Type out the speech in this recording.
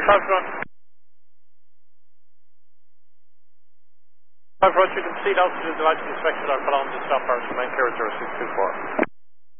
I've brought you to proceed out to the device inspection of Cologne to stop our main carrier 0624.